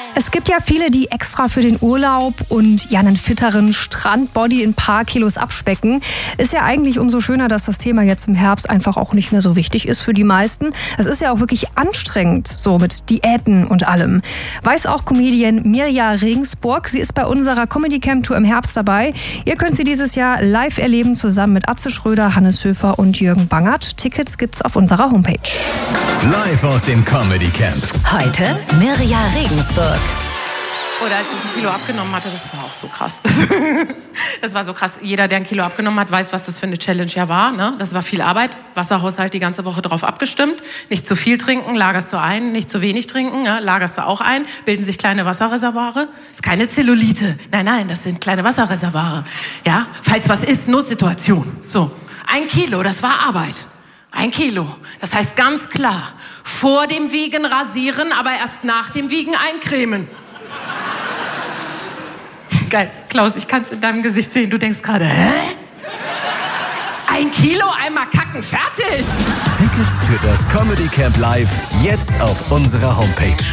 Es gibt ja viele, die extra für den Urlaub und einen fitteren Strandbody ein paar Kilos abspecken. Ist ja eigentlich umso schöner, dass das Thema jetzt im Herbst einfach auch nicht mehr so wichtig ist für die meisten. Es ist ja auch wirklich anstrengend, so mit Diäten und allem. Weiß auch Comedian Mirja Regensburg. Sie ist bei unserer Comedy Camp Tour im Herbst dabei. Ihr könnt sie dieses Jahr live erleben, zusammen mit Atze Schröder, Hannes Höfer und Jürgen Bangert. Tickets gibt's auf unserer Homepage. Live aus dem Comedy Camp. Heute Mirja Regensburg. Oder als ich 1 Kilo abgenommen hatte, das war auch so krass. Das war so krass. Jeder, der 1 Kilo abgenommen hat, weiß, was das für eine Challenge ja war. Ne? Das war viel Arbeit. Wasserhaushalt die ganze Woche drauf abgestimmt. Nicht zu viel trinken, lagerst du ein. Nicht zu wenig trinken, ja, lagerst du auch ein. Bilden sich kleine Wasserreservoire. Ist keine Zellulite. Nein, das sind kleine Wasserreservoire. Ja, falls was ist, Notsituation. So, 1 Kilo, das war Arbeit. 1 Kilo. Das heißt ganz klar, vor dem Wiegen rasieren, aber erst nach dem Wiegen eincremen. Geil. Klaus, ich kann es in deinem Gesicht sehen. Du denkst gerade, hä? 1 Kilo, einmal kacken, fertig. Tickets für das Comedy Camp Live jetzt auf unserer Homepage.